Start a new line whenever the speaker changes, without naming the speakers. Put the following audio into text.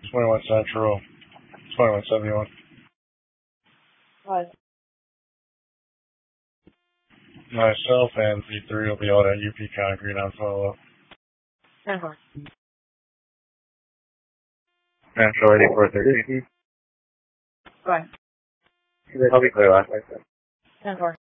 21 Central, 2171.
Hi.
Myself and V3 will be out at UP Concrete on follow-up. Central 8413.
Bye.
I'll be clear last night.
10-4.